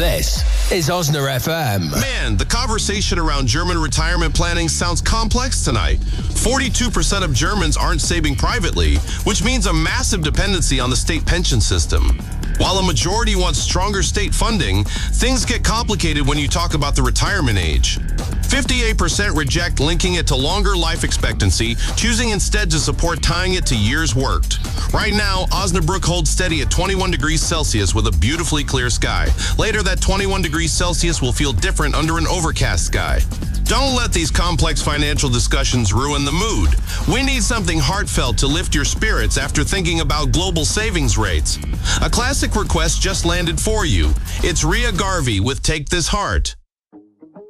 This is Osner FM. Man, the conversation around German retirement planning sounds complex tonight. 42% of Germans aren't saving privately, which means a massive dependency on the state pension system. While a majority wants stronger state funding, things get complicated when you talk about the retirement age. 58% reject linking it to longer life expectancy, choosing instead to support tying it to years worked. Right now, Osnabrück holds steady at 21 degrees Celsius with a beautifully clear sky. Later, that 21 degrees Celsius will feel different under an overcast sky. Don't let these complex financial discussions ruin the mood. We need something heartfelt to lift your spirits after thinking about global savings rates. A classic request just landed for you. It's Ria Garvey with Take This Heart.